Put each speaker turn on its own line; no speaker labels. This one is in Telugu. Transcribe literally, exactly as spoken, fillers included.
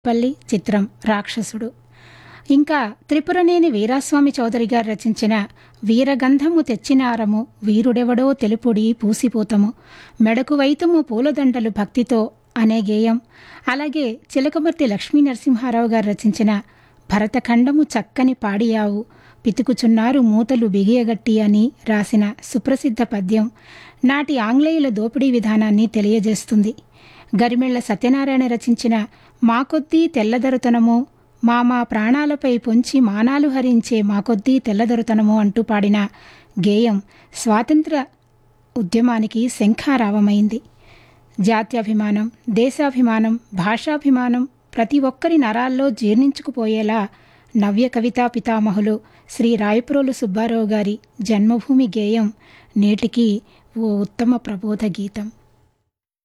పల్లి చిత్రం రాక్షసుడు. ఇంకా త్రిపురనేని వీరాస్వామి చౌదరి గారు రచించిన వీరగంధము తెచ్చినారము వీరుడెవడో తెలుపుడి పూసిపోతము మెడకు వైతము పూలదండలు భక్తితో అనే గేయం, అలాగే చిలకమర్తి లక్ష్మీ నరసింహారావు గారు రచించిన భరతఖండము చక్కని పాడియావు పితుకుచున్నారు మూతలు బిగియగట్టి అని రాసిన సుప్రసిద్ధ పద్యం నాటి ఆంగ్లేయుల దోపిడీ విధానాన్ని తెలియజేస్తుంది. గరిమెళ్ల సత్యనారాయణ రచించిన మాకొద్దీ తెల్లదొరతనము మా మా ప్రాణాలపై పొంచి మానాలు హరించే మాకొద్దీ తెల్లదొరతనము అంటూ పాడిన గేయం స్వాతంత్ర ఉద్యమానికి శంఖారావమైంది. జాత్యాభిమానం, దేశాభిమానం, భాషాభిమానం ప్రతి ఒక్కరి నరాల్లో జీర్ణించుకుపోయేలా నవ్య కవితా పితామహులు శ్రీ రాయప్రోలు సుబ్బారావు గారి జన్మభూమి గేయం నేటికి ఓ ఉత్తమ ప్రబోధ గీతం.